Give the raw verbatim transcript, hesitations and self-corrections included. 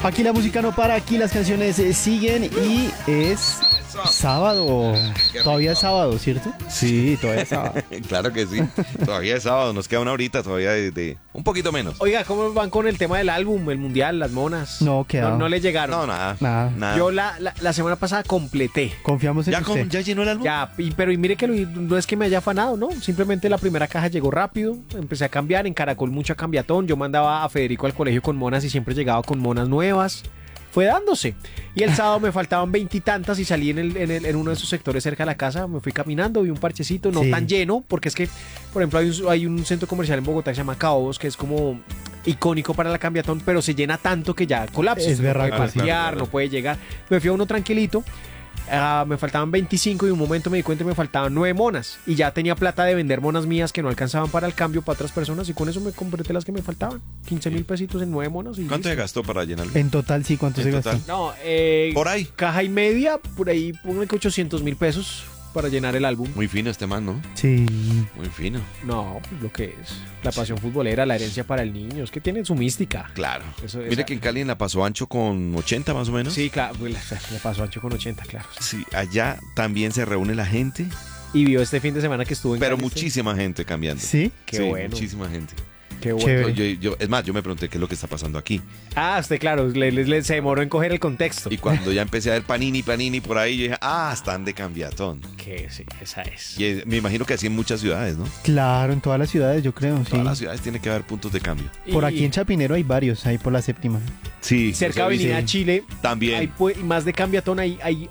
Aquí la música no para, aquí las canciones eh, siguen y es sábado. Todavía es sábado, ¿cierto? Sí, todavía es sábado. Claro que sí. Todavía es sábado, nos queda una horita todavía de, de un poquito menos. Oiga, ¿cómo van con el tema del álbum, el mundial, las monas? No, quedado. No, no le llegaron. No, nada. Nada. nada. Yo la, la, la semana pasada completé. Confiamos en ¿Ya, usted. con- ¿Ya llenó el álbum? Ya, y- pero y mire que lo- no es que me haya afanado, ¿no? Simplemente la primera caja llegó rápido, empecé a cambiar, en Caracol mucha cambiatón, yo mandaba a Federico al colegio con monas y siempre llegaba con monas nuevas. Fue dándose. Y el sábado me faltaban veintitantas y salí en, el, en, el, en uno de esos sectores cerca de la casa, me fui caminando, vi un parchecito, no Sí. tan lleno, porque es que, por ejemplo, hay un, hay un centro comercial en Bogotá que se llama Caobos, que es como icónico para la cambiatón, pero se llena tanto que ya colapsa. Es no berraco, puede sí. parquear, Claro, claro. no puede llegar. Me fui a uno tranquilito. Ah, me faltaban veinticinco y un momento me di cuenta que me faltaban nueve monas y ya tenía plata de vender monas mías que no alcanzaban para el cambio para otras personas y con eso me completé las que me faltaban, quince mil pesitos en nueve monas y ¿Cuánto se listo. gastó para llenarlo? En total, sí, ¿cuánto En se total. gastó? No, eh, Por ahí. caja y media, por ahí ponle que ochocientos mil pesos para llenar el álbum. Muy fino este man, ¿no? Sí. Muy fino. No, pues lo que es la pasión futbolera, la herencia para el niño, es que tiene su mística. Claro. Eso- Mire esa- que en Cali la pasó ancho con ochenta más o menos. Sí, claro, pues, le, le pasó ancho con ochenta, claro. Sí, allá también se reúne la gente, Y vio este fin de semana que estuvo en pero Cali, muchísima gente cambiando. ¿Sí? Qué Sí, bueno. muchísima gente. Qué bueno. Chévere. Yo, yo- es más, yo me pregunté qué es lo que está pasando aquí. Ah, usted, claro, le, le- le- se demoró en coger el contexto. Y cuando ya empecé a ver Panini, Panini por ahí, yo dije, ah, están de cambiatón. Que sí, esa es. Y eh, me imagino que así en muchas ciudades, ¿no? Claro, en todas las ciudades, yo creo, sí. Todas las ciudades tienen que haber puntos de cambio. Por Y aquí en Chapinero hay varios, ahí por la séptima. Sí. cerca de Avenida sí. Chile, También. hay pu- más de cambiatón, hay, hay